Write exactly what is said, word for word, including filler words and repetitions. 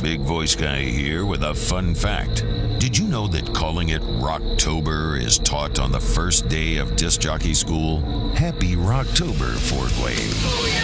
Big Voice Guy here with a fun fact. Did you know that calling it Rocktober is taught on the first day of disc jockey school? Happy Rocktober, Fort Wayne.